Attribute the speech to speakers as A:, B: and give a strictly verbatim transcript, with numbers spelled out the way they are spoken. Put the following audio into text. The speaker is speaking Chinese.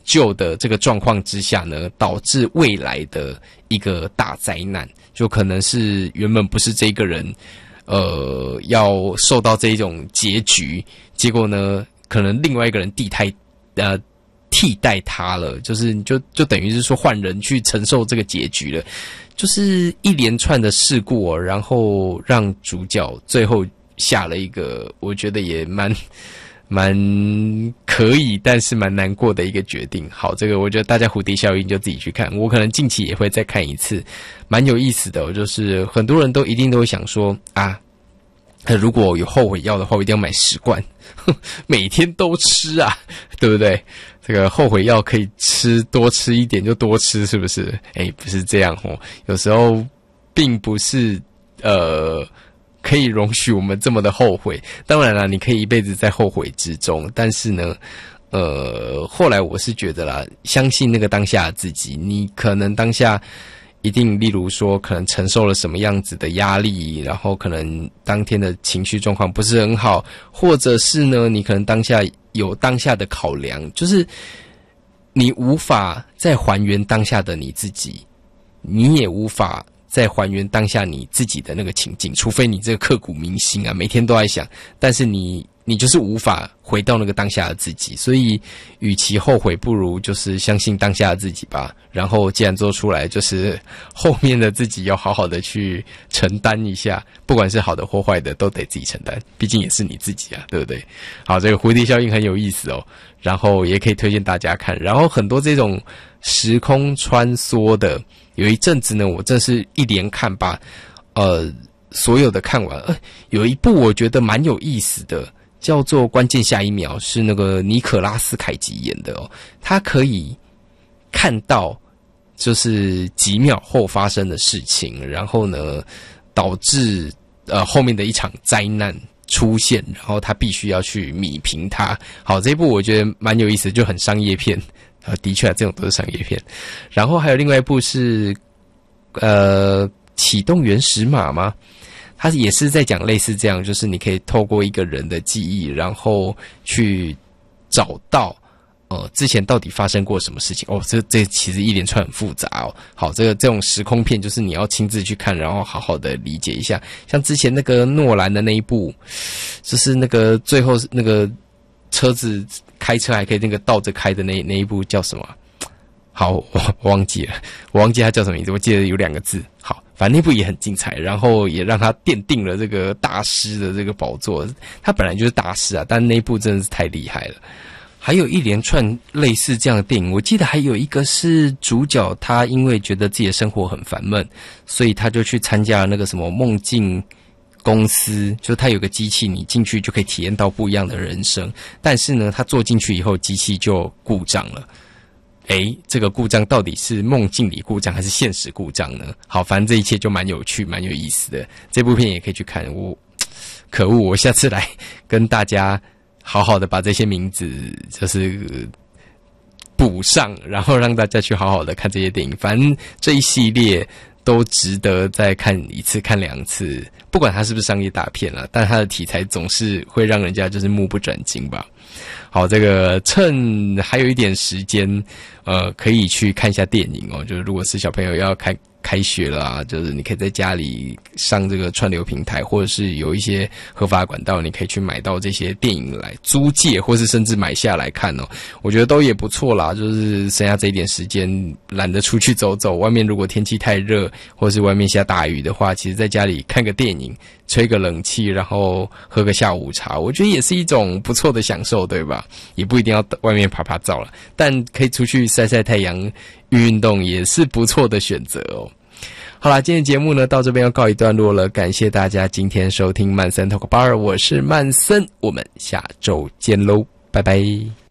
A: 救的这个状况之下呢，导致未来的一个大灾难，就可能是原本不是这个人呃要受到这一种结局，结果呢可能另外一个人替代呃替代他了，就是就就等于是说换人去承受这个结局了，就是一连串的事故哦，然后让主角最后下了一个我觉得也蛮蛮可以但是蛮难过的一个决定。好，这个我觉得大家蝴蝶效应就自己去看，我可能近期也会再看一次，蛮有意思的哦。就是很多人都一定都会想说啊，如果有后悔药的话我一定要买十罐每天都吃啊，对不对？这个后悔药可以吃多吃一点就多吃，是不是？诶，不是这样哦，有时候并不是呃可以容许我们这么的后悔。当然啦，你可以一辈子在后悔之中，但是呢呃后来我是觉得啦，相信那个当下的自己，你可能当下一定例如说可能承受了什么样子的压力，然后可能当天的情绪状况不是很好，或者是呢你可能当下有当下的考量，就是你无法再还原当下的你自己，你也无法再还原当下你自己的那个情境，除非你这个刻骨铭心啊，每天都在想，但是你你就是无法回到那个当下的自己，所以与其后悔，不如就是相信当下的自己吧。然后既然做出来，就是后面的自己要好好的去承担一下，不管是好的或坏的都得自己承担，毕竟也是你自己啊，对不对？好，这个蝴蝶效应很有意思哦，然后也可以推荐大家看。然后很多这种时空穿梭的，有一阵子呢我真是一连看吧，呃所有的看完，呃有一部我觉得蛮有意思的，叫做《关键下一秒》，是那个尼可拉斯凯奇演的哦。他可以看到就是几秒后发生的事情，然后呢导致呃后面的一场灾难出现，然后他必须要去弭平它。好，这一部我觉得蛮有意思的，就很商业片。呃，的确啊，这种都是商业片。然后还有另外一部是呃启动原始码吗？它也是在讲类似这样，就是你可以透过一个人的记忆，然后去找到呃之前到底发生过什么事情。哦，这这其实一连串很复杂哦。好，这个这种时空片就是你要亲自去看，然后好好的理解一下。像之前那个诺兰的那一部，就是那个最后那个车子开车还可以那个倒着开的那那一部叫什么？好，我我忘记了，我忘记它叫什么名字，我记得有两个字。好，反正那部也很精彩，然后也让他奠定了这个大师的这个宝座。他本来就是大师啊，但那一部真的是太厉害了。还有一连串类似这样的电影，我记得还有一个是主角他因为觉得自己的生活很烦闷，所以他就去参加了那个什么梦境公司，就是他有个机器，你进去就可以体验到不一样的人生。但是呢，他坐进去以后，机器就故障了。诶，这个故障到底是梦境里故障还是现实故障呢？好，反正这一切就蛮有趣蛮有意思的，这部片也可以去看。我可恶，我下次来跟大家好好的把这些名字就是补上，然后让大家去好好的看这些电影。反正这一系列都值得再看一次看两次，不管它是不是商业大片啦，但它的题材总是会让人家就是目不转睛吧。好，这个趁还有一点时间，呃，可以去看一下电影哦。就是如果是小朋友要开开学了啊，就是你可以在家里上这个串流平台，或者是有一些合法管道，你可以去买到这些电影来租借，或是甚至买下来看哦。我觉得都也不错啦。就是剩下这一点时间，懒得出去走走，外面如果天气太热，或是外面下大雨的话，其实在家里看个电影，吹个冷气，然后喝个下午茶，我觉得也是一种不错的享受，对吧？也不一定要外面爬爬照了，但可以出去晒晒太阳、运运动也是不错的选择哦。好啦，今天的节目呢到这边要告一段落了，感谢大家今天收听曼森 Talk Bar， 我是曼森，我们下周见喽，拜拜。